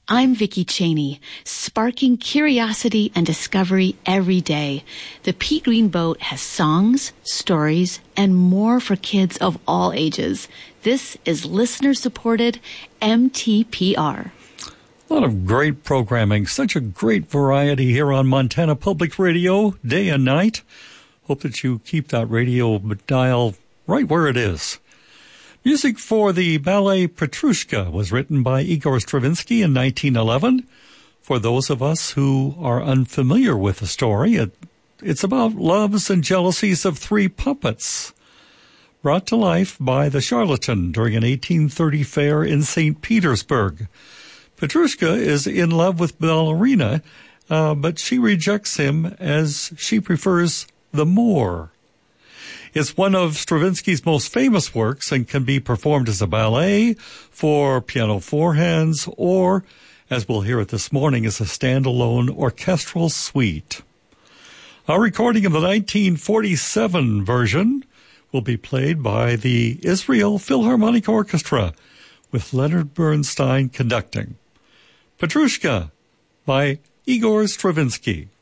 I'm Vicki Cheney, sparking curiosity and discovery every day. The Pea Green Boat has songs, stories, and more for kids of all ages. This is listener-supported MTPR. A lot of great programming, such a great variety here on Montana Public Radio, day and night. Hope that you keep that radio dial right where it is. Music for the ballet Petrushka was written by Igor Stravinsky in 1911. For those of us who are unfamiliar with the story, it's about loves and jealousies of three puppets brought to life by the charlatan during an 1830 fair in St. Petersburg. Petrushka is in love with ballerina, but she rejects him as she prefers the Moor. It's one of Stravinsky's most famous works and can be performed as a ballet, for piano four hands, or, as we'll hear it this morning, as a standalone orchestral suite. Our recording of the 1947 version will be played by the Israel Philharmonic Orchestra, with Leonard Bernstein conducting. Petrushka by Igor Stravinsky.